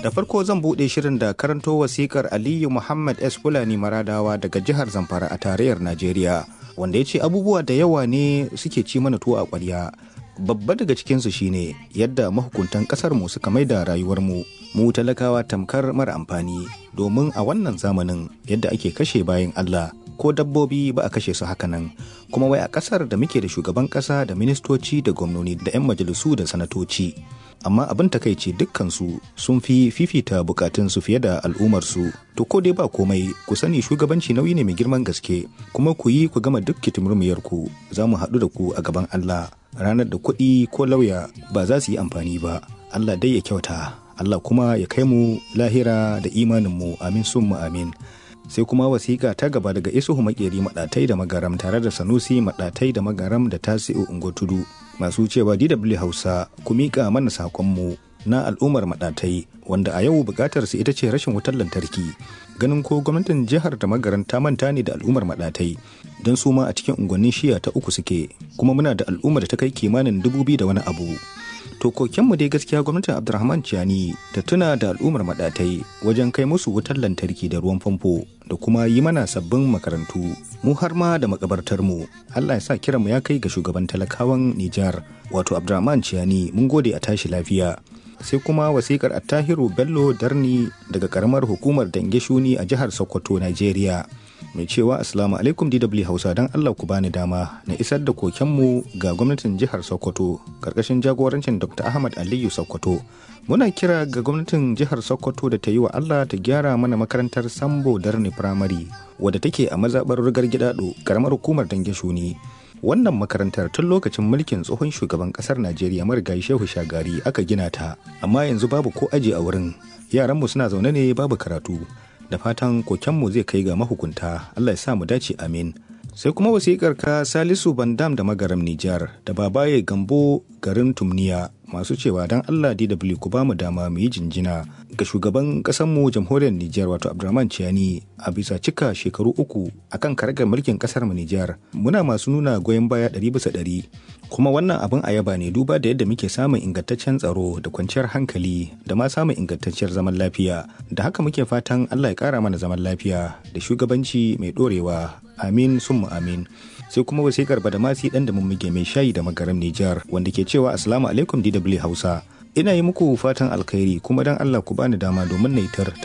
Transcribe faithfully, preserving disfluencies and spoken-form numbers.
Da farko zan buɗe shirin da karanto wasikar Aliyu Muhammad S. Fulani Maradawa daga jihar Zamfara a tarayyar Najeriya, wanda ya ce abubuwa da yawa ne suke ci mana tuwo a ƙwarya. Babba daga cikinsu shine yadda mahukuntan ƙasar mu suka maida rayuwar mu mu talakawa tamkar mara amfani, domin a wannan zamanin yadda ake kashe bayan Allah ko dabbobi ba a kashe su hakanan, kuma wai a ƙasar da muke da shugaban ƙasa da ministoci da gwamnoni da 'yan majalisu da sanatoci. Amma abin takaici dukkansu sun fi fifita bukatunsu fiye da al'ummarsu. To ko dai ba komai, ku sani shugabanci nauyi ne mai girman gaske, kuma ku yi ku gama duk kitimurmiyarku, za mu haɗu da ku a gaban Allah ranar da kuɗi ko lauya ba za su yi amfani ba. Allah dai ya kyauta, Allah kuma ya kai mu lahira da imaninmu, amin summa amin. Sai kuma wasiƙa ta gaba daga Isuhu Makeri Maɗatai da Magaram tare da Sanusi Maɗatai da Magaram da Tasi'u Ungotudu, masu cewa D W Hausa ku miƙa mana saƙonmu na al'ummar Maɗatai, wanda a yau buƙatar su ita ce rashin wutar lantarki, ganin ko gwamnatin jihar da Magaram ta manta ne da al'ummar Maɗatai, don su ma a cikin unguwannin shiya ta uku suke, kuma muna da al'ummar da ta kai kimanin dubu biyu da wani abu. To kokenmu dai gaskiya gwamnatin Abdurrahman Chiani ta tuna da al'ummar Maɗatai wajen kai musu wutar lantarki da ruwan famfo da kuma yi mana sabbin makarantu, mu har ma da makabartar mu. Allah ya sa kiranmu ya kai ga shugaban talakawan Nijar, wato Abdurrahman Chiani. Mun gode, a tashi lafiya. Sai kuma wasikar Attahiru Bello Darni daga karamar hukumar Dange Shuni a jihar Sokoto, Najeriya, mai cewa Assalamu alaikum D W Hausa, don Allah ku bani dama na isar da kokenmu ga gwamnatin jihar Sokoto karkashin jagorancin Doctor Ahmad Aliyu Sokoto. Muna kira ga gwamnatin jihar Sokoto da ta yi wa Allah ta gyara mana makarantar Sambo Darni Primary wadda take a mazaɓar Rugar Gidado, karamar hukumar Dange Shuni. Wannan makarantar tun lokacin mulkin tsohon shugaban kasar Najeriya marigayi Shehu Shagari aka gina ta, amma yanzu babu ko aji a wurin. Yaranmu suna zaune ne babu karatu. Da fatan kokenmu zai kai ga mahukunta. Allah ya sa mu dace, amin. Sai kuma wasikar ka Salisu Bandam da Magaram Nijar da Babaye Gambo garin Tumniya, masu cewa don Allah D W ku ba mu dama mu yi jinjina ga shugaban ƙasarmu jamhuriyar Nijar, wato Abdurrahman Chiani, a bisa cika shekaru uku akan karagar mulkin ƙasar mu Nijar. Muna masu nuna goyon baya ɗari bisa ɗari, kuma wannan abin a yaba ne duba da yadda muke samun ingantaccen tsaro da kwanciyar hankali da ma samun ingantacciyar zaman lafiya. Da haka muke fatan Allah ya ƙara mana zaman lafiya da shugabanci mai ɗorewa, amin summa amin. Sai kuma wasikar Badamasi dan da mummige mai shayi da Magaram Nijar, wanda ke cewa Assalamu alaikum D W Hausa, ina yi muku fatan alkhairi, kuma dan Allah ku bani dama domin na yitar